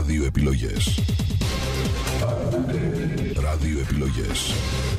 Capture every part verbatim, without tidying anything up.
Ραδιοεπιλογές. Ραδιοεπιλογές.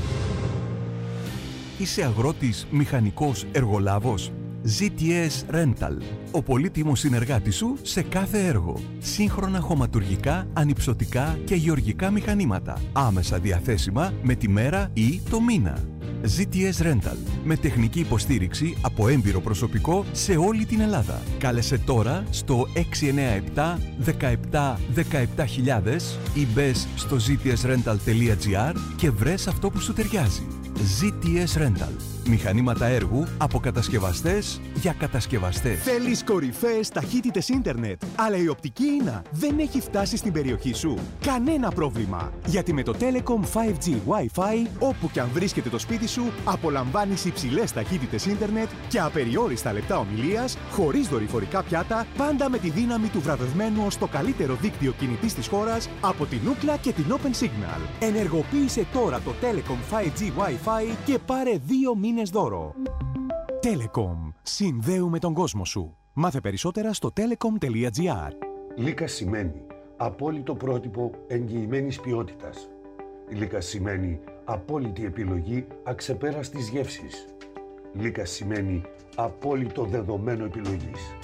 Είσαι αγρότης, μηχανικός, εργολάβος? ζι τι ες Rental. Ο πολύτιμος συνεργάτης σου σε κάθε έργο. Σύγχρονα χωματουργικά, ανυψωτικά και γεωργικά μηχανήματα. Άμεσα διαθέσιμα με τη μέρα ή το μήνα. ζι τι ες Rental. Με τεχνική υποστήριξη από έμπειρο προσωπικό σε όλη την Ελλάδα. Κάλεσε τώρα στο έξι εννιά επτά δεκαεπτά δεκαεπτά χιλιάδες ή μπες στο ζι τι ες ρένταλ τελεία τζι άρ και βρες αυτό που σου ταιριάζει. ζι τι ες Rental. Μηχανήματα έργου από κατασκευαστές για κατασκευαστές. Θέλεις κορυφαίες ταχύτητες ίντερνετ, αλλά η οπτική ίνα δεν έχει φτάσει στην περιοχή σου? Κανένα πρόβλημα. Γιατί με το Telecom φάιβ τζι Wi-Fi, όπου και αν βρίσκεται το σπίτι σου, απολαμβάνεις υψηλές ταχύτητες ίντερνετ και απεριόριστα λεπτά ομιλίας, χωρίς δορυφορικά πιάτα, πάντα με τη δύναμη του βραβευμένου ως το καλύτερο δίκτυο κινητής της χώρας από την Ookla και την Open Signal. Ενεργοποίησε τώρα το Telecom φάιβ τζι Wi-Fi και πάρε δύο μήνες δώρο. Telecom. Συνδέουμε τον κόσμο σου. Μάθε περισσότερα στο telecom τελεία τζι άρ. Λίκα σημαίνει απόλυτο πρότυπο εγγυημένης ποιότητας. Λίκα σημαίνει απόλυτη επιλογή αξεπέραστης γεύσης. Λίκα σημαίνει απόλυτο δεδομένο επιλογής.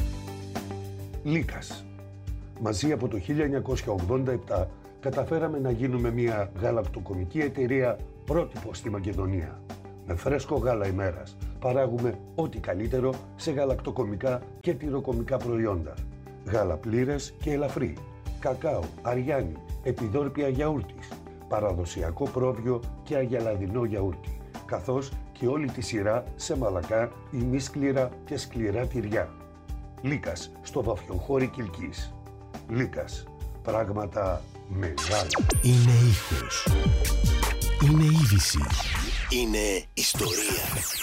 Λίκας. Μαζί από το χίλια εννιακόσια ογδόντα επτά καταφέραμε να γίνουμε μια γαλακτοκομική εταιρεία πρότυπο στη Μακεδονία. Με φρέσκο γάλα ημέρας παράγουμε ό,τι καλύτερο σε γαλακτοκομικά και τυροκομικά προϊόντα. Γάλα πλήρες και ελαφρύ, κακάο, αριάνι, επιδόρπια γιαούρτης, παραδοσιακό πρόβιο και αγελαδινό γιαούρτι, καθώς και όλη τη σειρά σε μαλακά, ημίσκληρα και σκληρά τυριά. Λίκας στο Βαφιοχώρι Κιλκής. Λίκας. Πράγματα μεγάλα. Είναι ήχος. Είναι είδηση. Είναι ιστορία.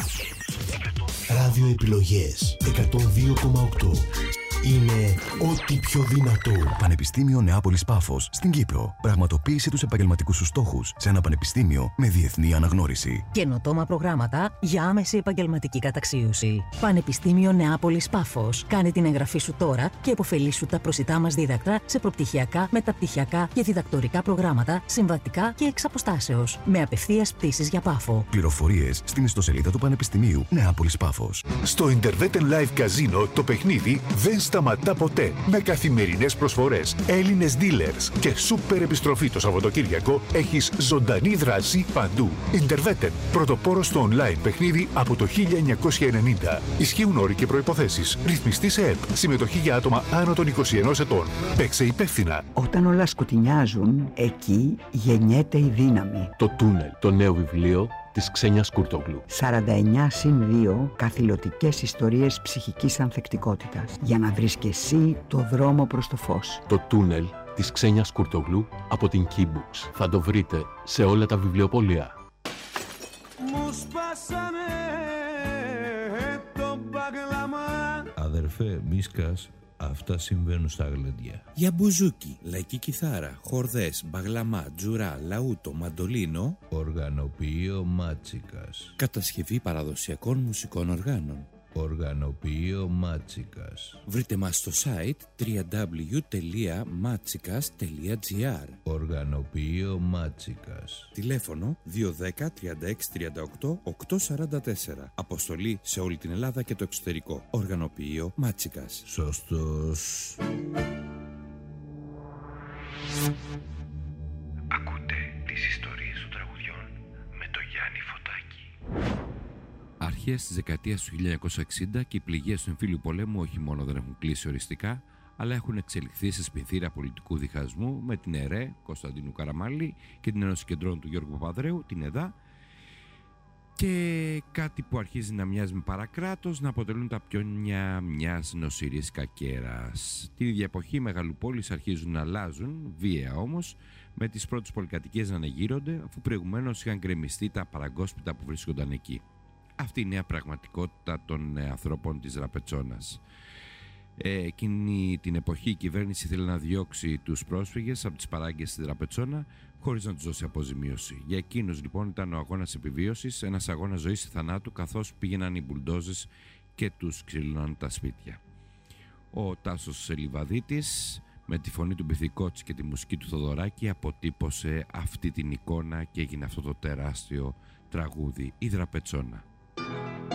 Ραδιοεπιλογές εκατόν δύο κόμμα οκτώ. Είναι ό,τι πιο δυνατό. Πανεπιστήμιο Νεάπολης Πάφος στην Κύπρο. Πραγματοποίησε τους επαγγελματικούς σου στόχους σε ένα πανεπιστήμιο με διεθνή αναγνώριση. Καινοτόμα προγράμματα για άμεση επαγγελματική καταξίωση. Πανεπιστήμιο Νεάπολης Πάφος. Κάνε την εγγραφή σου τώρα και επωφελήσου τα προσιτά μας δίδακτρα σε προπτυχιακά, μεταπτυχιακά και διδακτορικά προγράμματα, συμβατικά και εξ αποστάσεως. Με απευθείας πτήσεις για Πάφο. Πληροφορίες στην ιστοσελίδα του Πανεπιστημίου Νεάπολης Πάφος. Στο Interveten Live Casino το παιχνίδι δεν σταματά ποτέ. Με καθημερινές προσφορές, Έλληνες dealers και σούπερ επιστροφή το Σαββατοκύριακο, έχεις ζωντανή δράση παντού. Interveten, πρωτοπόρο στο online παιχνίδι από το χίλια εννιακόσια ενενήντα. Ισχύουν όροι και προϋποθέσεις. Ρυθμιστή σε ΕΠ. Συμμετοχή για άτομα άνω των είκοσι ενός ετών. Παίξε υπεύθυνα. Όταν όλα σκουτινιάζουν, εκεί γεννιέται η δύναμη. Το Τούνελ, το νέο βιβλίο της Ξένιας Κουρτόγλου. σαράντα εννιά συν δύο καθηλωτικές ιστορίες ψυχικής ανθεκτικότητας για να βρεις και εσύ το δρόμο προς το φως. Το Τούνελ της Ξένιας Κουρτόγλου από την Keybooks. Θα το βρείτε σε όλα τα βιβλιοπωλεία. Μου σπάσανε το μπαγλαμά. Αδερφέ, μη σκάς. Αυτά συμβαίνουν στα γλέντια. Για μπουζούκι, λαϊκή κιθάρα, χορδές, μπαγλαμά, τζουρά, λαούτο, μαντολίνο. Οργανοποιείο Μάτσικας. Κατασκευή παραδοσιακών μουσικών οργάνων. Οργανοποιείο Μάτσικας. Βρείτε μας στο site double-u double-u double-u τελεία matsikas τελεία τζι άρ. Οργανοποιείο Μάτσικας. Τηλέφωνο δύο ένα μηδέν τρία έξι τρία οκτώ οκτώ τέσσερα τέσσερα. Αποστολή σε όλη την Ελλάδα και το εξωτερικό. Οργανοποιείο Μάτσικας. Σωστός. Ακούτε τις ιστορίες των τραγουδιών με το Γιάννη Φωτάκη. Αρχές της δεκαετίας του χίλια εννιακόσια εξήντα και οι πληγές του εμφύλιου πολέμου όχι μόνο δεν έχουν κλείσει οριστικά, αλλά έχουν εξελιχθεί σε σπινθήρα πολιτικού διχασμού με την ΕΡΕ Κωνσταντίνου Καραμαλή και την Ένωση Κεντρών του Γιώργου Παπαδρέου, την ΕΔΑ, και κάτι που αρχίζει να μοιάζει με παρακράτος να αποτελούν τα πιόνια μιας νοσηρής κακέρας. Την ίδια εποχή οι μεγαλοπόλεις αρχίζουν να αλλάζουν, βία όμως, με τις πρώτες πολυκατοικίες να ανεγείρονται, αφού προηγουμένως είχαν γκρεμιστεί τα παραγκόσπιτα που βρίσκονταν εκεί. Αυτή είναι η νέα πραγματικότητα των ανθρώπων της Ραπετσόνας. Ε, εκείνη την εποχή η κυβέρνηση ήθελε να διώξει τους πρόσφυγες από τις παράγκες στη Ραπετσόνα χωρίς να τους δώσει αποζημίωση. Για εκείνους λοιπόν ήταν ο αγώνας επιβίωσης, ένας αγώνας ζωής ή θανάτου, καθώς πήγαιναν οι μπουλντόζες και τους ξυλώναν τα σπίτια. Ο Τάσος Σελιβαδίτης με τη φωνή του Μπιθικότσι και τη μουσική του Θοδωράκη αποτύπωσε αυτή την εικόνα και έγινε αυτό το τεράστιο τραγούδι, η Δραπετσόνα.